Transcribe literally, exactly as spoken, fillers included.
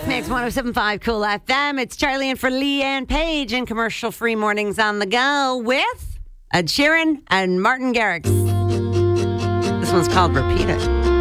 That's Mix one oh seven point five Cool F M. It's Charlie in for Leanne Page in commercial-free mornings on the go with Ed Sheeran and Martin Garrix. This one's called Repeat It.